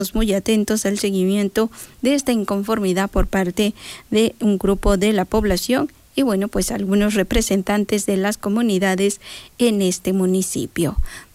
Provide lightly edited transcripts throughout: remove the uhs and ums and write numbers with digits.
muy atentos al seguimiento de esta inconformidad por parte de un grupo de la población y bueno, pues algunos representantes de las comunidades en este municipio.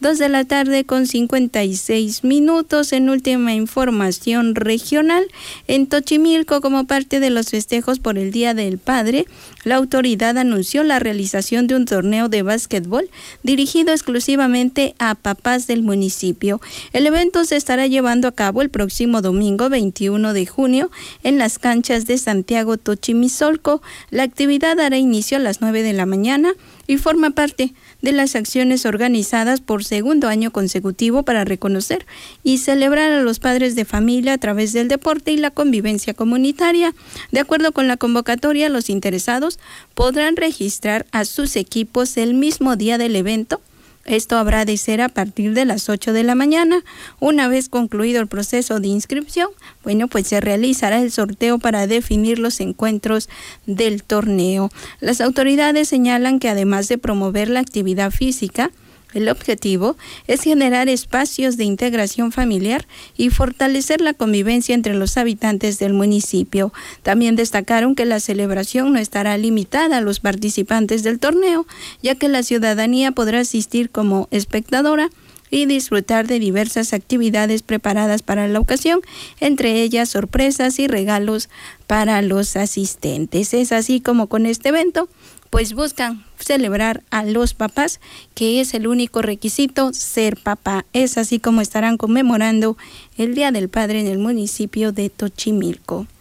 2:56 p.m. En última información regional, en Tochimilco, como parte de los festejos por el Día del Padre, la autoridad anunció la realización de un torneo de básquetbol dirigido exclusivamente a papás del municipio. El evento se estará llevando a cabo el próximo domingo 21 de junio en las canchas de Santiago Tochimizolco. La actividad dará inicio a las 9 de la mañana y forma parte de las acciones organizadas por segundo año consecutivo para reconocer y celebrar a los padres de familia a través del deporte y la convivencia comunitaria. De acuerdo con la convocatoria, los interesados podrán registrar a sus equipos el mismo día del evento. Esto habrá de ser a partir de las 8 de la mañana. Una vez concluido el proceso de inscripción, bueno, pues se realizará el sorteo para definir los encuentros del torneo. Las autoridades señalan que además de promover la actividad física, el objetivo es generar espacios de integración familiar y fortalecer la convivencia entre los habitantes del municipio. También destacaron que la celebración no estará limitada a los participantes del torneo, ya que la ciudadanía podrá asistir como espectadora y disfrutar de diversas actividades preparadas para la ocasión, entre ellas sorpresas y regalos para los asistentes. Es así como con este evento pues buscan celebrar a los papás, que es el único requisito, ser papá. Es así como estarán conmemorando el Día del Padre en el municipio de Tochimilco.